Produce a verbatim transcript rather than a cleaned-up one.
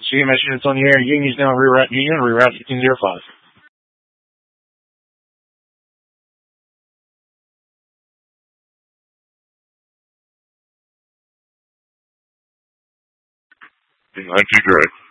C M S units on the air. Union's now reroute Union, reroute fifteen oh five. nine two direct.